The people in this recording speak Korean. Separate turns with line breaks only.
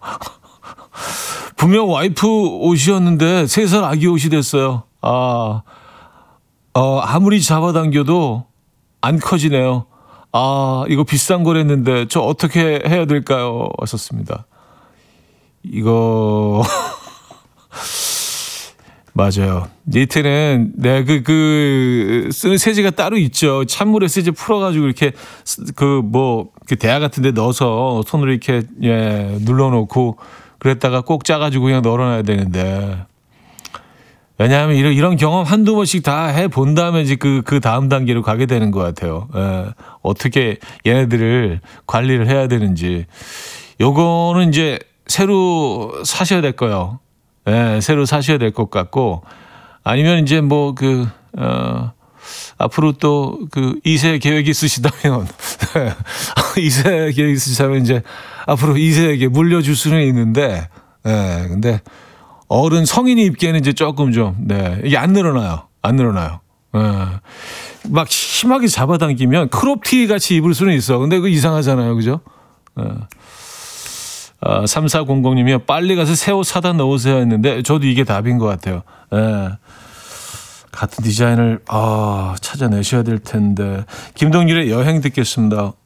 분명 와이프 옷이었는데 3살 아기 옷이 됐어요. 아무리 잡아당겨도 안 커지네요. 이거 비싼 거랬는데 저 어떻게 해야 될까요? 왔었습니다. 이거 맞아요. 니트는 쓰는 세제가 따로 있죠. 찬물에 세제 풀어가지고 이렇게 그 대야 같은데 넣어서 손으로 이렇게 눌러놓고 그랬다가 꼭 짜가지고 그냥 널어놔야 되는데. 왜냐하면 이런 경험 한두 번씩 다 해본 다음에 이제 그 다음 단계로 가게 되는 것 같아요. 어떻게 얘네들을 관리를 해야 되는지. 요거는 이제 새로 사셔야 될 거예요. 새로 사셔야 될 것 같고, 아니면 이제 앞으로 또 2세 계획이 있으시다면, 2세 계획이 있으시다면 이제 앞으로 2세에게 물려줄 수는 있는데, 근데 어른 성인이 입기에는 이제 조금 좀, 이게 안 늘어나요. 안 늘어나요. 막 심하게 잡아당기면 크롭티 같이 입을 수는 있어. 근데 그거 이상하잖아요. 그죠? 3400님이요. 빨리 가서 새 옷 사다 넣으세요 했는데 저도 이게 답인 것 같아요. 같은 디자인을 찾아내셔야 될 텐데. 김동률의 여행 듣겠습니다.